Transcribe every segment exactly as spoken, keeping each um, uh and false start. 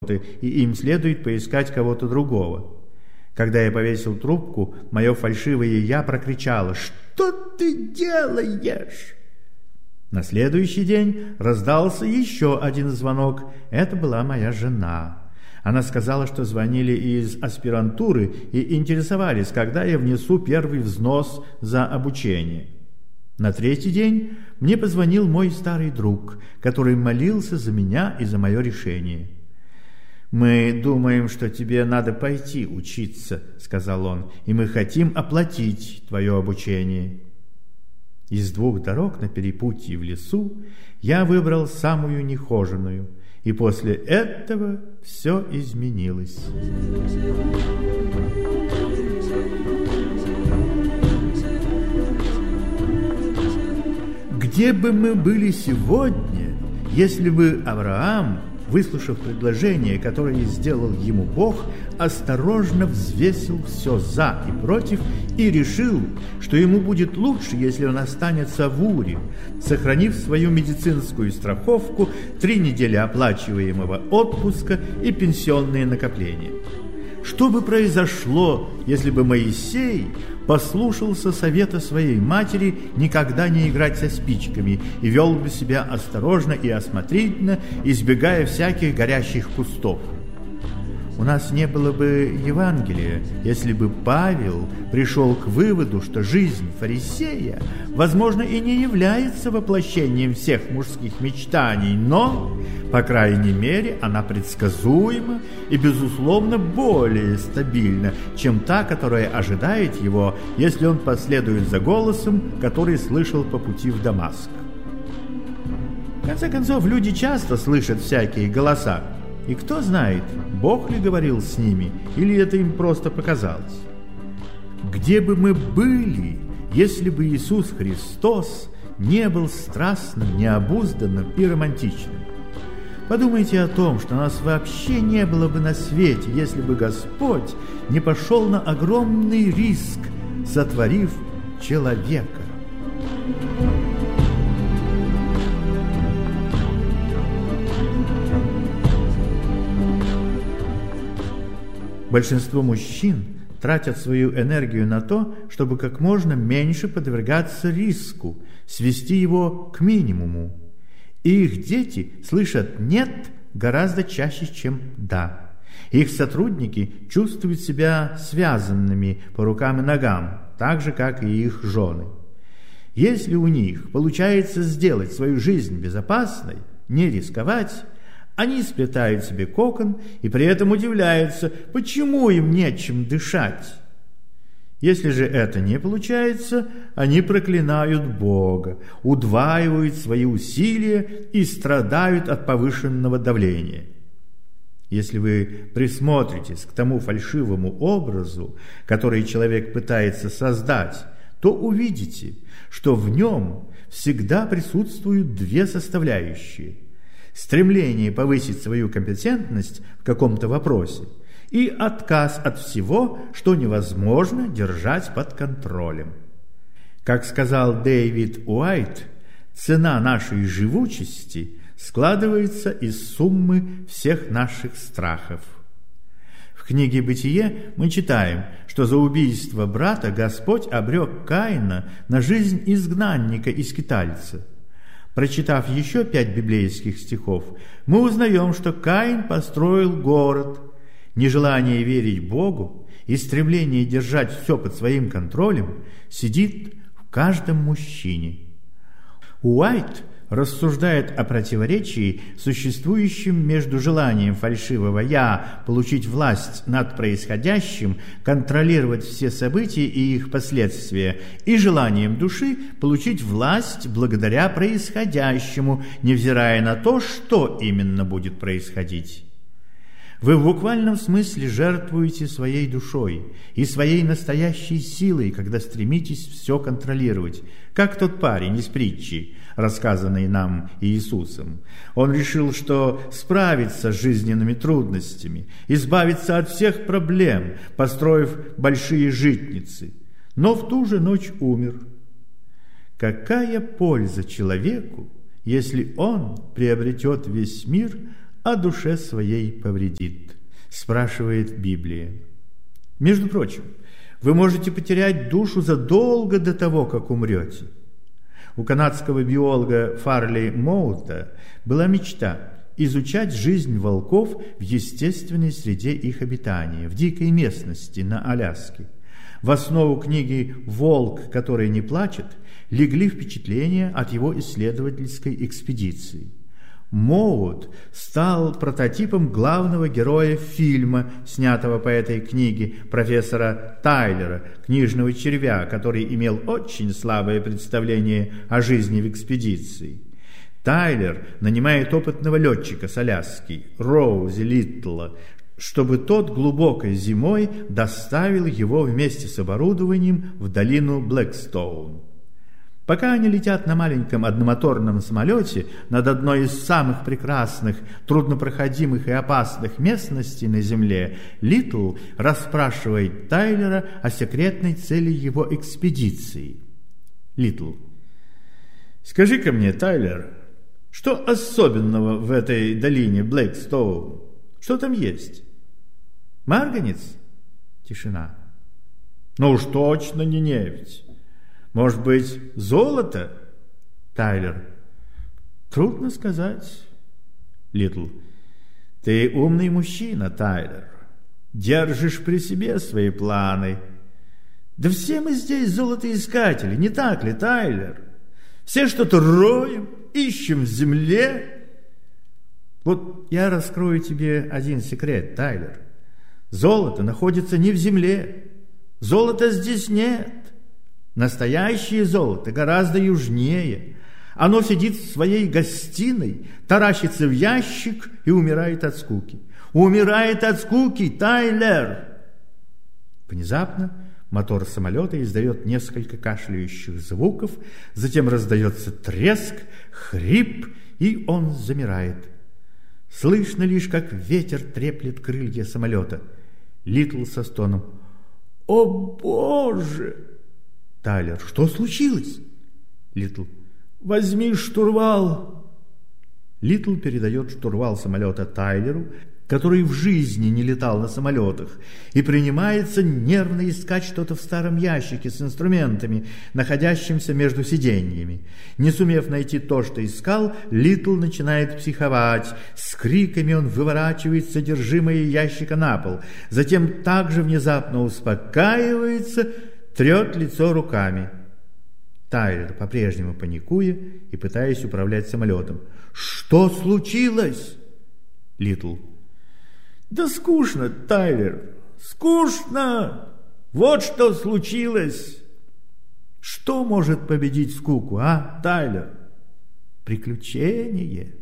и им следует поискать кого-то другого. Когда я повесил трубку, мое фальшивое «я» прокричало: «Что ты делаешь?» На следующий день раздался еще один звонок. Это была моя жена. Она сказала, что звонили из аспирантуры и интересовались, когда я внесу первый взнос за обучение. На третий день мне позвонил мой старый друг, который молился за меня и за мое решение. «Мы думаем, что тебе надо пойти учиться», — сказал он, «и мы хотим оплатить твое обучение». Из двух дорог на перепутье в лесу я выбрал самую нехоженную, и после этого все изменилось. Где бы мы были сегодня, если бы Авраам, выслушав предложение, которое сделал ему Бог, осторожно взвесил все «за» и «против» и решил, что ему будет лучше, если он останется в Уре, сохранив свою медицинскую страховку, три недели оплачиваемого отпуска и пенсионные накопления. Что бы произошло, если бы Моисей послушался совета своей матери никогда не играть со спичками и вел бы себя осторожно и осмотрительно, избегая всяких горящих кустов? У нас не было бы Евангелия, если бы Павел пришел к выводу, что жизнь фарисея, возможно, и не является воплощением всех мужских мечтаний, но, по крайней мере, она предсказуема и, безусловно, более стабильна, чем та, которая ожидает его, если он последует за голосом, который слышал по пути в Дамаск. В конце концов, люди часто слышат всякие голоса. И кто знает, Бог ли говорил с ними, или это им просто показалось? Где бы мы были, если бы Иисус Христос не был страстным, необузданным и романтичным? Подумайте о том, что нас вообще не было бы на свете, если бы Господь не пошел на огромный риск, сотворив человека. Большинство мужчин тратят свою энергию на то, чтобы как можно меньше подвергаться риску, свести его к минимуму. И их дети слышат «нет» гораздо чаще, чем «да». Их сотрудники чувствуют себя связанными по рукам и ногам, так же, как и их жены. Если у них получается сделать свою жизнь безопасной, не рисковать, они сплетают себе кокон и при этом удивляются, почему им нечем дышать. Если же это не получается, они проклинают Бога, удваивают свои усилия и страдают от повышенного давления. Если вы присмотритесь к тому фальшивому образу, который человек пытается создать, то увидите, что в нем всегда присутствуют две составляющие: стремление повысить свою компетентность в каком-то вопросе и отказ от всего, что невозможно держать под контролем. Как сказал Дэвид Уайт, цена нашей живучести складывается из суммы всех наших страхов. В книге «Бытие» мы читаем, что за убийство брата Господь обрек Каина на жизнь изгнанника и скитальца. Прочитав еще пять библейских стихов, мы узнаем, что Каин построил город. Нежелание верить Богу и стремление держать все под своим контролем сидит в каждом мужчине. Уайт рассуждает о противоречии, существующем между желанием фальшивого «я» получить власть над происходящим, контролировать все события и их последствия, и желанием души получить власть благодаря происходящему, невзирая на то, что именно будет происходить. Вы в буквальном смысле жертвуете своей душой и своей настоящей силой, когда стремитесь все контролировать, как тот парень из притчи, рассказанной нам Иисусом. Он решил, что справится с жизненными трудностями, избавиться от всех проблем, построив большие житницы, но в ту же ночь умер. Какая польза человеку, если он приобретет весь мир, а душе своей повредит, спрашивает Библия. Между прочим, вы можете потерять душу задолго до того, как умрете. У канадского биолога Фарли Моута была мечта изучать жизнь волков в естественной среде их обитания, в дикой местности на Аляске. В основу книги «Волк, который не плачет» легли впечатления от его исследовательской экспедиции. Моут стал прототипом главного героя фильма, снятого по этой книге, профессора Тайлера, книжного червя, который имел очень слабое представление о жизни в экспедиции. Тайлер нанимает опытного летчика с Аляски, Роузи Литтла, чтобы тот глубокой зимой доставил его вместе с оборудованием в долину Блэкстоун. Пока они летят на маленьком одномоторном самолете над одной из самых прекрасных, труднопроходимых и опасных местностей на Земле, Литл расспрашивает Тайлера о секретной цели его экспедиции. Литл: «Скажи-ка мне, Тайлер, что особенного в этой долине Блэкстоун? Что там есть? Марганец?» Тишина. «Ну уж точно не нефть. Может быть, золото?» Тайлер: «Трудно сказать». Литл: «Ты умный мужчина, Тайлер. Держишь при себе свои планы. Да все мы здесь золотоискатели, не так ли, Тайлер? Все что-то роем, ищем в земле». Вот я раскрою тебе один секрет, Тайлер. Золото находится не в земле. Золота здесь нет. Настоящее золото гораздо южнее. Оно сидит в своей гостиной, таращится в ящик и умирает от скуки. Умирает от скуки, Тайлер! Внезапно мотор самолета издает несколько кашляющих звуков, затем раздается треск, хрип, и он замирает. Слышно лишь, как ветер треплет крылья самолета. Литл со стоном: «О, Боже!» Тайлер: «Что случилось?» Литл: «Возьми штурвал». Литл передает штурвал самолета Тайлеру, который в жизни не летал на самолетах, и принимается нервно искать что-то в старом ящике с инструментами, находящимся между сиденьями. Не сумев найти то, что искал, Литл начинает психовать. С криками он выворачивает содержимое ящика на пол, затем также внезапно успокаивается, трет лицо руками. Тайлер, по-прежнему паникуя и пытаясь управлять самолетом: «Что случилось?» Литл: «Да скучно, Тайлер, скучно! Вот что случилось!» «Что может победить скуку, а, Тайлер?» «Приключение!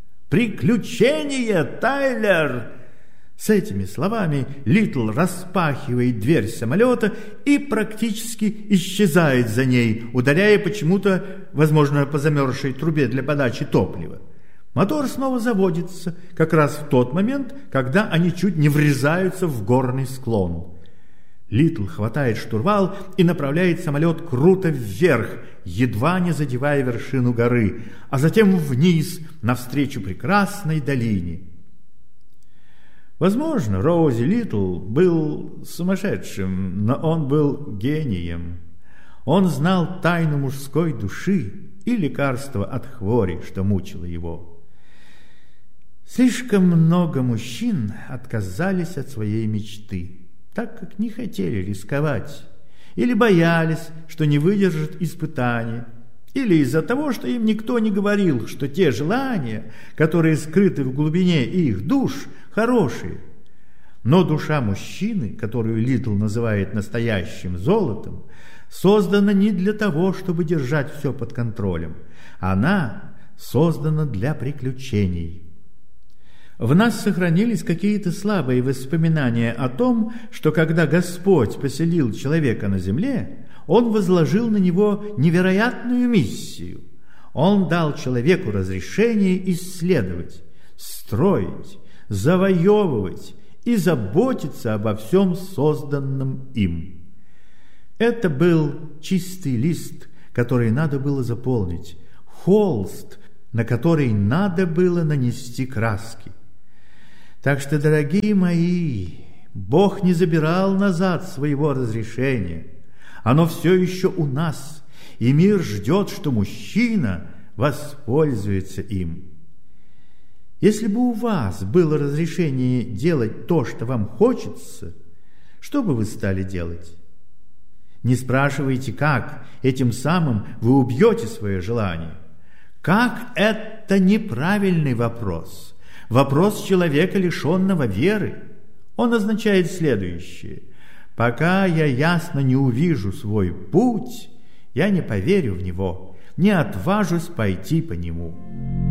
Приключение, Тайлер!» С этими словами Литл распахивает дверь самолета и практически исчезает за ней, ударяя почему-то, возможно, по замерзшей трубе для подачи топлива. Мотор снова заводится, как раз в тот момент, когда они чуть не врезаются в горный склон. Литл хватает штурвал и направляет самолет круто вверх, едва не задевая вершину горы, а затем вниз, навстречу прекрасной долине. Возможно, Роузи Литл был сумасшедшим, но он был гением. Он знал тайну мужской души и лекарство от хвори, что мучило его. Слишком много мужчин отказались от своей мечты, так как не хотели рисковать, или боялись, что не выдержат испытания, или из-за того, что им никто не говорил, что те желания, которые скрыты в глубине их душ, хорошие. Но душа мужчины, которую Литл называет настоящим золотом, создана не для того, чтобы держать все под контролем. Она создана для приключений. В нас сохранились какие-то слабые воспоминания о том, что когда Господь поселил человека на земле, Он возложил на него невероятную миссию. Он дал человеку разрешение исследовать, строить, завоевывать и заботиться обо всем созданном им. Это был чистый лист, который надо было заполнить, холст, на который надо было нанести краски. Так что, дорогие мои, Бог не забирал назад своего разрешения. Оно все еще у нас, и мир ждет, что мужчина воспользуется им. Если бы у вас было разрешение делать то, что вам хочется, что бы вы стали делать? Не спрашивайте, как, этим самым вы убьете свое желание. Как – это неправильный вопрос. Вопрос человека, лишенного веры. Он означает следующее. Пока я ясно не увижу свой путь, я не поверю в него, не отважусь пойти по нему.